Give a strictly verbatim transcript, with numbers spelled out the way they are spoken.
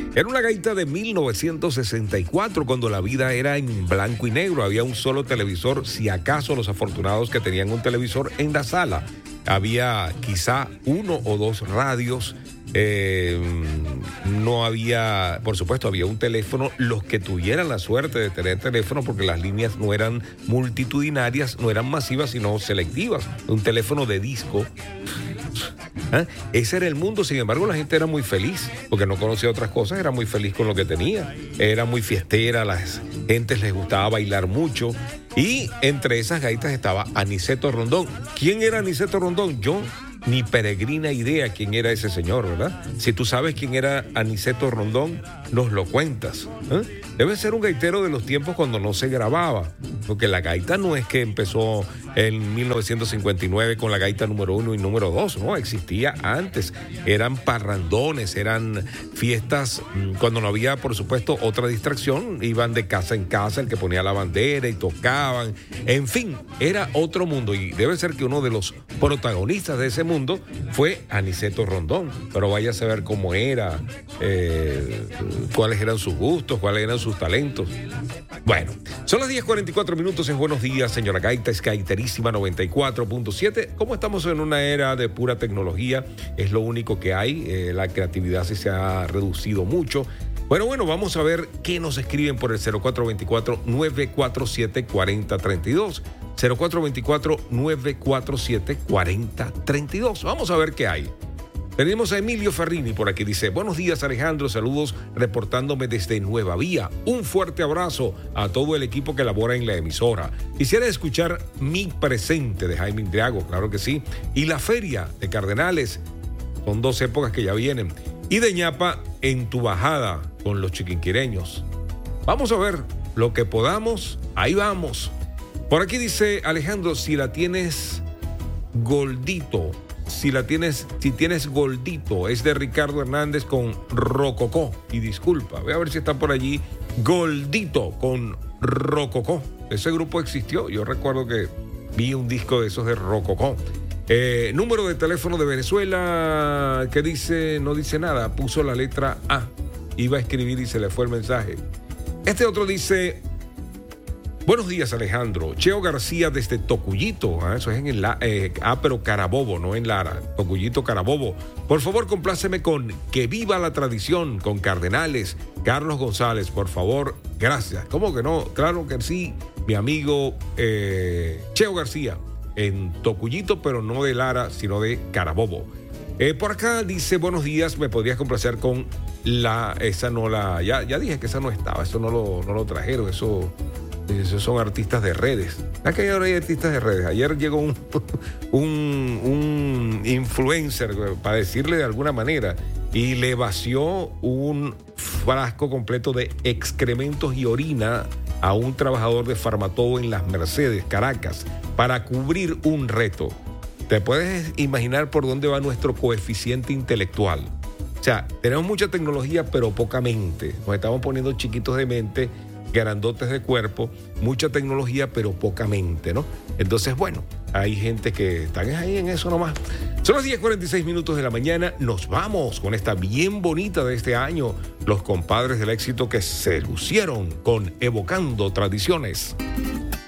Era una gaita de mil novecientos sesenta y cuatro, cuando la vida era en blanco y negro. Había un solo televisor, si acaso los afortunados que tenían un televisor en la sala. Había quizá uno o dos radios. Eh, no había, por supuesto, había un teléfono. Los que tuvieran la suerte de tener teléfono, porque las líneas no eran multitudinarias, no eran masivas, sino selectivas. Un teléfono de disco. ¿Ah? Ese era el mundo. Sin embargo, la gente era muy feliz porque no conocía otras cosas, era muy feliz con lo que tenía, era muy fiestera, a las gentes les gustaba bailar mucho, y entre esas gaitas estaba Aniceto Rondón. ¿Quién era Aniceto Rondón? Yo ni peregrina idea quién era ese señor, ¿verdad? Si tú sabes quién era Aniceto Rondón, nos lo cuentas. ¿Eh? Debe ser un gaitero de los tiempos cuando no se grababa, porque la gaita no es que empezó en mil novecientos cincuenta y nueve con la gaita número uno y número dos, no, existía antes. Eran parrandones, eran fiestas, cuando no había, por supuesto, otra distracción, iban de casa en casa, el que ponía la bandera y tocaban, en fin, era otro mundo, y debe ser que uno de los protagonistas de ese mundo fue Aniceto Rondón, pero vaya a saber cómo era, eh, cuáles eran sus gustos, cuáles eran sus talentos. Bueno, son las diez cuarenta y cuatro minutos en Buenos Días, señora Gaita, es Gaiterísima noventa y cuatro punto siete. Como estamos en una era de pura tecnología, es lo único que hay, eh, la creatividad sí se ha reducido mucho. Bueno, bueno, vamos a ver qué nos escriben por el cero cuatro dos cuatro, nueve cuatro siete, cuatro cero tres dos. cero cuatro dos cuatro, nueve cuatro siete, cuatro cero tres dos. Vamos a ver qué hay. Tenemos a Emilio Ferrini por aquí, dice: buenos días, Alejandro, saludos reportándome desde Nueva Vía. Un fuerte abrazo a todo el equipo que labora en la emisora. Quisiera escuchar Mi Presente de Jaime Indriago, claro que sí, y La Feria de Cardenales, son dos épocas que ya vienen, y de Ñapa, En tu Bajada con los chiquinquireños. Vamos a ver lo que podamos, ahí vamos. Por aquí dice Alejandro: si la tienes Goldito, si la tienes, si tienes Goldito, es de Ricardo Hernández con Rococó. Y disculpa, voy a ver si está por allí Goldito con Rococó. Ese grupo existió, yo recuerdo que vi un disco de esos de Rococó. Eh, número de teléfono de Venezuela, que dice, no dice nada, puso la letra A. Iba a escribir y se le fue el mensaje. Este otro dice: buenos días, Alejandro. Cheo García desde Tocuyito. ¿eh? Eso es en el... Eh, ah, pero Carabobo, no en Lara. Tocuyito, Carabobo. Por favor, compláceme con Que Viva la Tradición, con Cardenales. Carlos González, por favor. Gracias. ¿Cómo que no? Claro que sí. Mi amigo eh, Cheo García, en Tocuyito, pero no de Lara, sino de Carabobo. Eh, por acá dice: buenos días, ¿me podrías complacer con la... Esa no la... Ya, ya dije que esa no estaba, eso no lo, no lo trajeron, eso... Esos son artistas de redes. Aquí ahora hay artistas de redes. Ayer llegó un, un, un influencer, para decirle de alguna manera, y le vació un frasco completo de excrementos y orina a un trabajador de Farmatodo en Las Mercedes, Caracas, para cubrir un reto. ¿Te puedes imaginar por dónde va nuestro coeficiente intelectual? O sea, tenemos mucha tecnología, pero poca mente. Nos estamos poniendo chiquitos de mente, grandotes de cuerpo, mucha tecnología, pero poca mente, ¿no? Entonces, bueno, hay gente que están ahí en eso nomás. Son las diez cuarenta y seis minutos de la mañana. Nos vamos con esta bien bonita de este año, los compadres del éxito que se lucieron con Evocando Tradiciones.